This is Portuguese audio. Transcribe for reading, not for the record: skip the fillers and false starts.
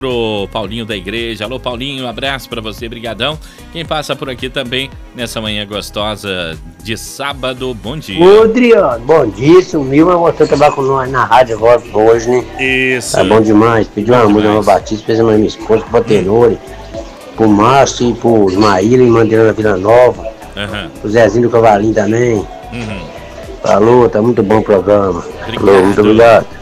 Pro Paulinho da igreja. Alô, Paulinho, um abraço pra você, brigadão. Quem passa por aqui também nessa manhã gostosa de sábado, bom dia. Ô, Adriano, bom dia, sumiu, mas você trabalha com nós na rádio agora hoje, né? Isso. Tá bom demais, pediu uma música no Batista, fez a minha esposa, pro Tenore, pro Márcio e pro Ismaíla em Mandeira Vila Nova, pro Zezinho do Cavalinho também. Falou, tá muito bom o programa. Obrigado. Falou, muito obrigado.